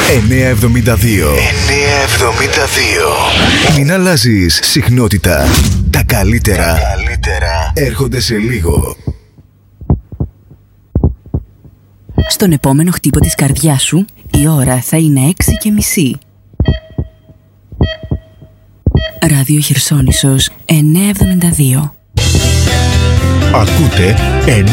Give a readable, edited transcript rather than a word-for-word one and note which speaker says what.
Speaker 1: 972. Μην αλλάζεις συχνότητα. Τα καλύτερα έρχονται σε λίγο.
Speaker 2: Στον επόμενο χτύπο της καρδιάς σου η ώρα θα είναι 6:30. Ράδιο Χερσόνησος 972.
Speaker 1: Ακούτε